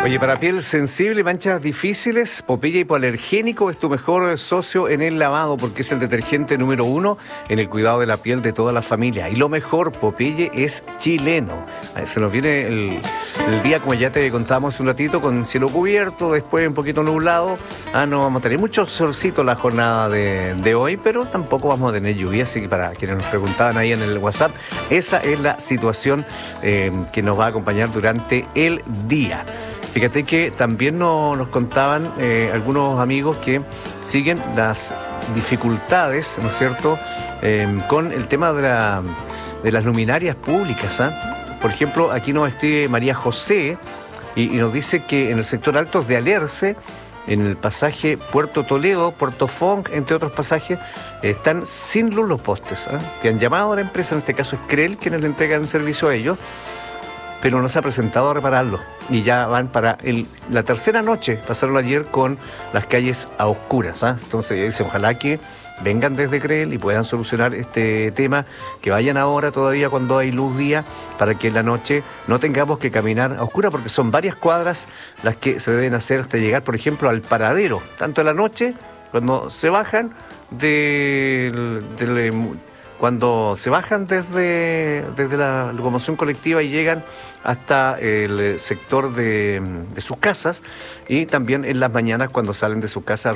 Oye, para piel sensible y manchas difíciles, Popeye Hipoalergénico es tu mejor socio en el lavado porque es el detergente número 1 en el cuidado de la piel de toda la familia. Y lo mejor, Popeye es chileno. Se nos viene el día, como ya te contábamos hace un ratito, con cielo cubierto, después un poquito nublado. No vamos a tener mucho solcito la jornada de hoy, pero tampoco vamos a tener lluvia. Así que para quienes nos preguntaban ahí en el WhatsApp, esa es la situación que nos va a acompañar durante el día. Fíjate que también nos contaban algunos amigos que siguen las dificultades, ¿no es cierto?, con el tema de las luminarias públicas. Por ejemplo, aquí nos escribe María José y nos dice que en el sector Altos de Alerce, en el pasaje Puerto Toledo, Puerto Fong, entre otros pasajes, están sin luz los postes, que han llamado a la empresa, en este caso es CREL, quienes le entregan servicio a ellos, pero no se ha presentado a repararlo. Y ya van para la tercera noche, pasaron ayer con las calles a oscuras. Entonces dice, ojalá que vengan desde CREL y puedan solucionar este tema, que vayan ahora todavía cuando hay luz día, para que en la noche no tengamos que caminar a oscuras, porque son varias cuadras las que se deben hacer hasta llegar, por ejemplo, al paradero, tanto en la noche, cuando se bajan cuando se bajan desde la locomoción colectiva y llegan hasta el sector de sus casas, y también en las mañanas cuando salen de sus casas